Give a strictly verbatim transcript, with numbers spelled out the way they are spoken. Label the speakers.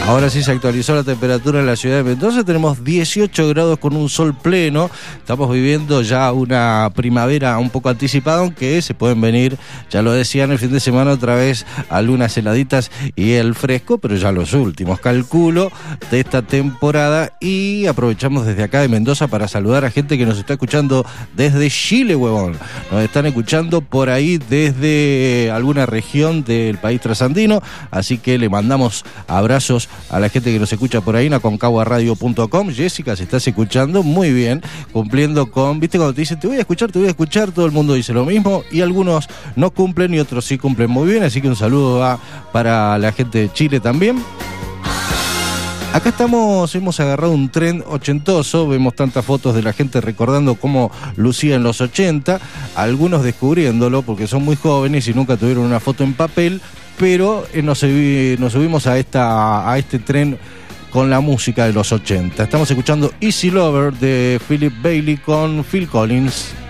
Speaker 1: Ahora sí se actualizó la temperatura en la ciudad de Mendoza, tenemos dieciocho grados con un sol pleno, estamos viviendo ya una primavera un poco anticipada, aunque se pueden venir, ya lo decían, el fin de semana otra vez algunas heladitas y el fresco, pero ya los últimos, calculo, de esta temporada. Y aprovechamos desde acá de Mendoza para saludar a gente que nos está escuchando desde Chile, huevón. Nos están escuchando por ahí desde alguna región del país trasandino, así que le mandamos abrazos a la gente que nos escucha por ahí en aconcagua radio punto com. Jessica, si estás escuchando, muy bien, cumpliendo con, viste cuando te dicen te voy a escuchar, te voy a escuchar, todo el mundo dice lo mismo y algunos no cumplen y otros sí cumplen muy bien, así que un saludo va para la gente de Chile también. Acá estamos, hemos agarrado un tren ochentoso, vemos tantas fotos de la gente recordando cómo lucía en los ochenta, algunos descubriéndolo porque son muy jóvenes y nunca tuvieron una foto en papel, pero eh, nos, nos subimos a, esta, a este tren con la música de los ochenta. Estamos escuchando Easy Lover de Philip Bailey con Phil Collins.